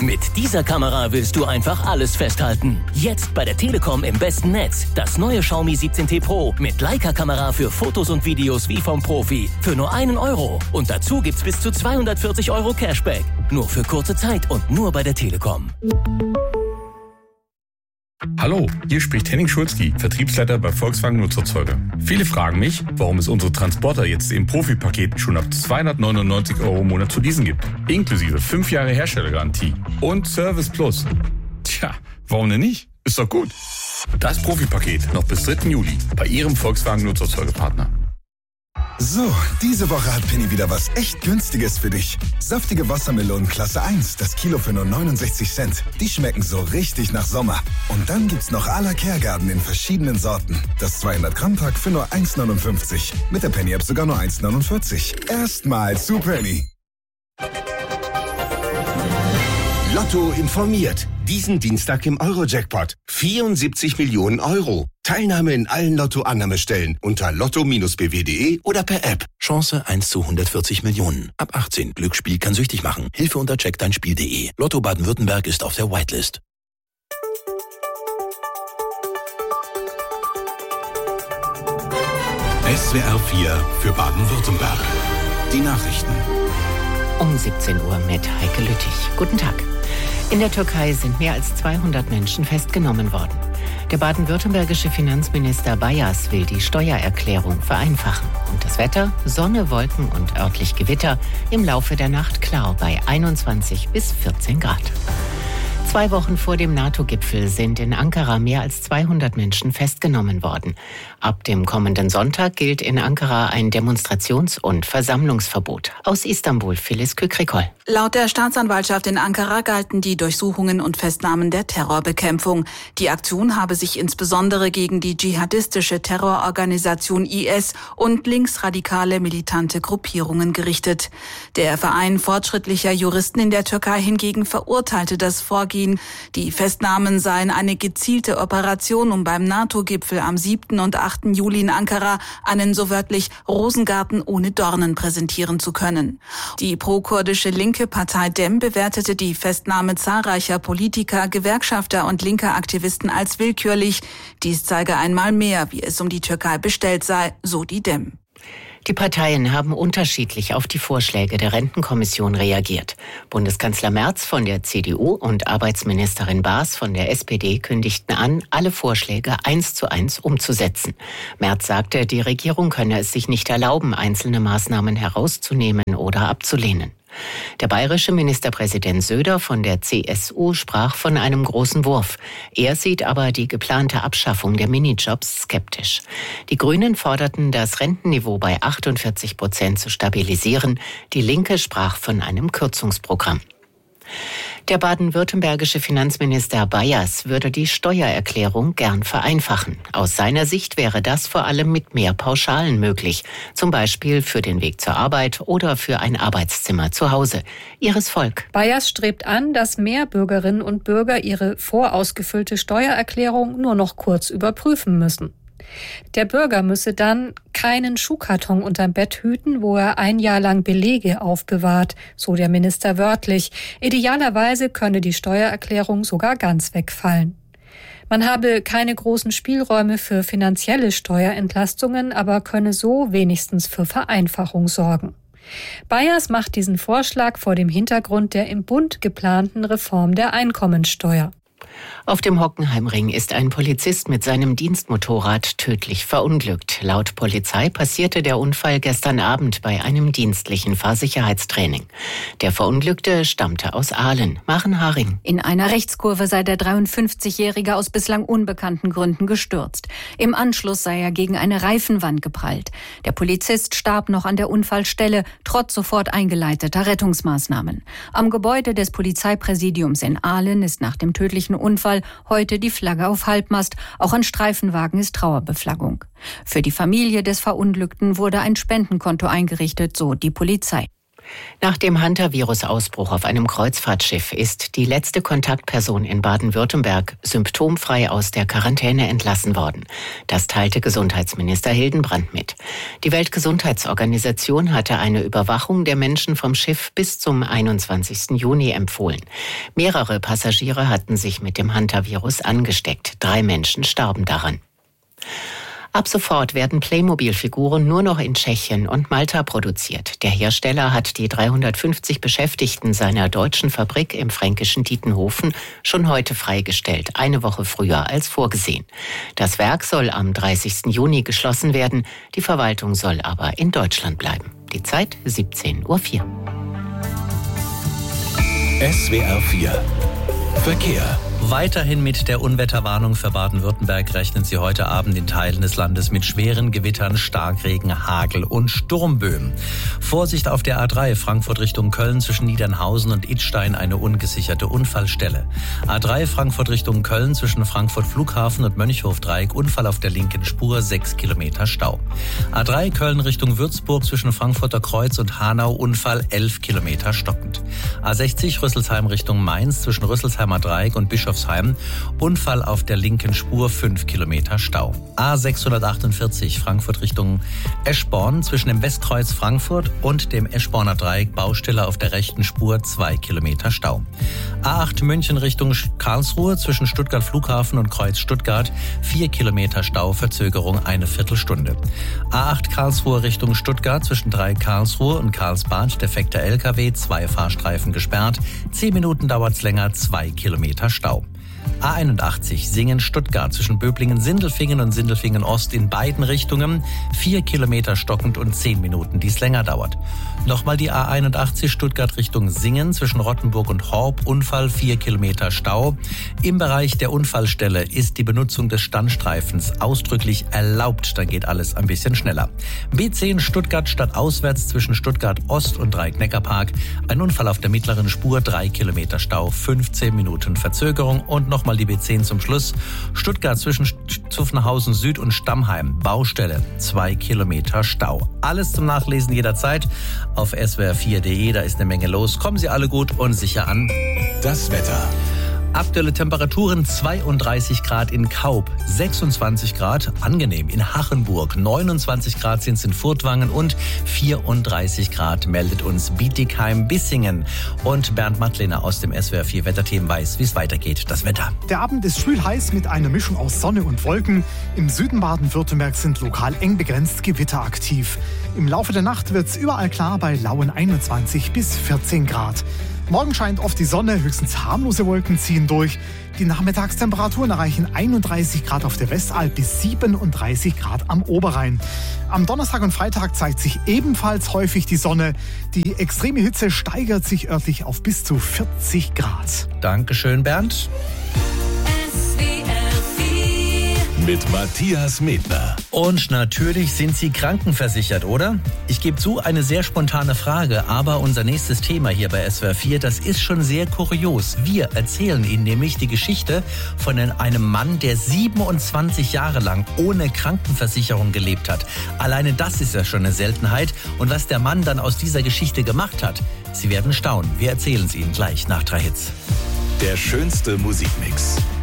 Mit dieser Kamera willst du einfach alles festhalten. Jetzt bei der Telekom im besten Netz. Das neue Xiaomi 17T Pro mit Leica-Kamera für Fotos und Videos wie vom Profi. Für nur 1 Euro. Und dazu gibt's bis zu 240 Euro Cashback. Nur für kurze Zeit und nur bei der Telekom. Hallo, hier spricht Henning Schulzki, Vertriebsleiter bei Volkswagen Nutzerzeuge. Viele fragen mich, warum es unsere Transporter jetzt im Profi-Paket schon ab 299 Euro im Monat zu leasen gibt. Inklusive 5 Jahre Herstellergarantie und Service Plus. Tja, warum denn nicht? Ist doch gut. Das Profi-Paket noch bis 3. Juli bei Ihrem Volkswagen Nutzerzeugepartner. So, diese Woche hat Penny wieder was echt Günstiges für dich. Saftige Wassermelonen Klasse 1, das Kilo für nur 69 Cent. Die schmecken so richtig nach Sommer. Und dann gibt's noch à la Kergarten in verschiedenen Sorten. Das 200-Gramm-Pack für nur 1,59. Mit der Penny-App sogar nur 1,49. Erstmal zu Penny. Lotto informiert. Diesen Dienstag im Euro-Jackpot. 74 Millionen Euro. Teilnahme in allen Lotto-Annahmestellen unter lotto-bw.de oder per App. Chance 1 zu 140 Millionen. Ab 18. Glücksspiel kann süchtig machen. Hilfe unter checkdeinspiel.de. Lotto Baden-Württemberg ist auf der Whitelist. SWR 4 für Baden-Württemberg. Die Nachrichten. Um 17 Uhr mit Heike Lüttich. Guten Tag. In der Türkei sind mehr als 200 Menschen festgenommen worden. Der baden-württembergische Finanzminister Bayas will die Steuererklärung vereinfachen. Und das Wetter? Sonne, Wolken und örtlich Gewitter. Im Laufe der Nacht klar bei 21 bis 14 Grad. 2 Wochen vor dem NATO-Gipfel sind in Ankara mehr als 200 Menschen festgenommen worden. Ab dem kommenden Sonntag gilt in Ankara ein Demonstrations- und Versammlungsverbot. Aus Istanbul, Phyllis Kükrikol. Laut der Staatsanwaltschaft in Ankara galten die Durchsuchungen und Festnahmen der Terrorbekämpfung. Die Aktion habe sich insbesondere gegen die dschihadistische Terrororganisation IS und linksradikale militante Gruppierungen gerichtet. Der Verein fortschrittlicher Juristen in der Türkei hingegen verurteilte das Vorgehen. Die Festnahmen seien eine gezielte Operation, um beim NATO-Gipfel am 7. und 8. Juli in Ankara einen so wörtlich Rosengarten ohne Dornen präsentieren zu können. Die pro-kurdische linke Partei DEM bewertete die Festnahme zahlreicher Politiker, Gewerkschafter und linker Aktivisten als willkürlich. Dies zeige einmal mehr, wie es um die Türkei bestellt sei, so die DEM. Die Parteien haben unterschiedlich auf die Vorschläge der Rentenkommission reagiert. Bundeskanzler Merz von der CDU und Arbeitsministerin Baas von der SPD kündigten an, alle Vorschläge 1:1 umzusetzen. Merz sagte, die Regierung könne es sich nicht erlauben, einzelne Maßnahmen herauszunehmen oder abzulehnen. Der bayerische Ministerpräsident Söder von der CSU sprach von einem großen Wurf. Er sieht aber die geplante Abschaffung der Minijobs skeptisch. Die Grünen forderten, das Rentenniveau bei 48% zu stabilisieren. Die Linke sprach von einem Kürzungsprogramm. Der baden-württembergische Finanzminister Bayas würde die Steuererklärung gern vereinfachen. Aus seiner Sicht wäre das vor allem mit mehr Pauschalen möglich. Zum Beispiel für den Weg zur Arbeit oder für ein Arbeitszimmer zu Hause. Iris Volk. Bayas strebt an, dass mehr Bürgerinnen und Bürger ihre vorausgefüllte Steuererklärung nur noch kurz überprüfen müssen. Der Bürger müsse dann keinen Schuhkarton unterm Bett hüten, wo er 1 Jahr lang Belege aufbewahrt, so der Minister wörtlich. Idealerweise könne die Steuererklärung sogar ganz wegfallen. Man habe keine großen Spielräume für finanzielle Steuerentlastungen, aber könne so wenigstens für Vereinfachung sorgen. Bayers macht diesen Vorschlag vor dem Hintergrund der im Bund geplanten Reform der Einkommensteuer. Auf dem Hockenheimring ist ein Polizist mit seinem Dienstmotorrad tödlich verunglückt. Laut Polizei passierte der Unfall gestern Abend bei einem dienstlichen Fahrsicherheitstraining. Der Verunglückte stammte aus Aalen. Maren Haring. In einer Rechtskurve sei der 53-Jährige aus bislang unbekannten Gründen gestürzt. Im Anschluss sei er gegen eine Reifenwand geprallt. Der Polizist starb noch an der Unfallstelle, trotz sofort eingeleiteter Rettungsmaßnahmen. Am Gebäude des Polizeipräsidiums in Aalen ist nach dem tödlichen Unfall heute die Flagge auf Halbmast. Auch an Streifenwagen ist Trauerbeflaggung. Für die Familie des Verunglückten wurde ein Spendenkonto eingerichtet, so die Polizei. Nach dem Hantavirus-Ausbruch auf einem Kreuzfahrtschiff ist die letzte Kontaktperson in Baden-Württemberg symptomfrei aus der Quarantäne entlassen worden. Das teilte Gesundheitsminister Hildenbrand mit. Die Weltgesundheitsorganisation hatte eine Überwachung der Menschen vom Schiff bis zum 21. Juni empfohlen. Mehrere Passagiere hatten sich mit dem Hantavirus angesteckt. 3 Menschen starben daran. Ab sofort werden Playmobil-Figuren nur noch in Tschechien und Malta produziert. Der Hersteller hat die 350 Beschäftigten seiner deutschen Fabrik im fränkischen Dietenhofen schon heute freigestellt, eine Woche früher als vorgesehen. Das Werk soll am 30. Juni geschlossen werden, die Verwaltung soll aber in Deutschland bleiben. Die Zeit 17:04 Uhr. SWR 4 Verkehr. Weiterhin mit der Unwetterwarnung für Baden-Württemberg rechnen Sie heute Abend in Teilen des Landes mit schweren Gewittern, Starkregen, Hagel und Sturmböen. Vorsicht auf der A3 Frankfurt Richtung Köln zwischen Niedernhausen und Idstein eine ungesicherte Unfallstelle. A3 Frankfurt Richtung Köln zwischen Frankfurt Flughafen und Mönchhofdreieck Unfall auf der linken Spur, 6 Kilometer Stau. A3 Köln Richtung Würzburg zwischen Frankfurter Kreuz und Hanau Unfall, 11 Kilometer stockend. A60 Rüsselsheim Richtung Mainz zwischen Rüsselsheimer Dreieck und Bischofsheim Unfall auf der linken Spur, 5 Kilometer Stau. A648 Frankfurt Richtung Eschborn zwischen dem Westkreuz Frankfurt und dem Eschborner Dreieck Baustelle auf der rechten Spur, 2 Kilometer Stau. A8 München Richtung Karlsruhe zwischen Stuttgart Flughafen und Kreuz Stuttgart, 4 Kilometer Stau, Verzögerung eine Viertelstunde. A8 Karlsruhe Richtung Stuttgart zwischen Dreieck Karlsruhe und Karlsbad defekter LKW, 2 Fahrstreifen gesperrt, 10 Minuten dauert's länger, 2 Kilometer Stau. A81 Singen-Stuttgart zwischen Böblingen-Sindelfingen und Sindelfingen-Ost in beiden Richtungen, 4 Kilometer stockend und 10 Minuten, die es länger dauert. Nochmal die A81 Stuttgart Richtung Singen zwischen Rottenburg und Horb, Unfall, 4 Kilometer Stau. Im Bereich der Unfallstelle ist die Benutzung des Standstreifens ausdrücklich erlaubt, dann geht alles ein bisschen schneller. B10 Stuttgart stadtauswärts zwischen Stuttgart Ost und Dreieck-Neckarpark, ein Unfall auf der mittleren Spur, 3 Kilometer Stau, 15 Minuten Verzögerung. Und nochmal die B10 zum Schluss. Stuttgart zwischen Zuffenhausen Süd und Stammheim. Baustelle. 2 Kilometer Stau. Alles zum Nachlesen jederzeit auf swr4.de. Da ist eine Menge los. Kommen Sie alle gut und sicher an. Das Wetter. Aktuelle Temperaturen 32 Grad in Kaub, 26 Grad angenehm in Hachenburg, 29 Grad sind es in Furtwangen und 34 Grad meldet uns Bietigheim-Bissingen. Und Bernd Mattlener aus dem SWR 4 Wetterteam weiß, wie es weitergeht. Das Wetter. Der Abend ist schwül-heiß mit einer Mischung aus Sonne und Wolken. Im Süden Baden-Württembergs sind lokal eng begrenzt Gewitter aktiv. Im Laufe der Nacht wird es überall klar bei lauen 21 bis 14 Grad. Morgen scheint oft die Sonne, höchstens harmlose Wolken ziehen durch. Die Nachmittagstemperaturen erreichen 31 Grad auf der Westalb bis 37 Grad am Oberrhein. Am Donnerstag und Freitag zeigt sich ebenfalls häufig die Sonne. Die extreme Hitze steigert sich örtlich auf bis zu 40 Grad. Dankeschön, Bernd. Mit Matthias Medner. Und natürlich sind Sie krankenversichert, oder? Ich gebe zu, eine sehr spontane Frage, aber unser nächstes Thema hier bei SWR 4, das ist schon sehr kurios. Wir erzählen Ihnen nämlich die Geschichte von einem Mann, der 27 Jahre lang ohne Krankenversicherung gelebt hat. Alleine das ist ja schon eine Seltenheit. Und was der Mann dann aus dieser Geschichte gemacht hat, Sie werden staunen. Wir erzählen es Ihnen gleich nach 3 Hits. Der schönste Musikmix.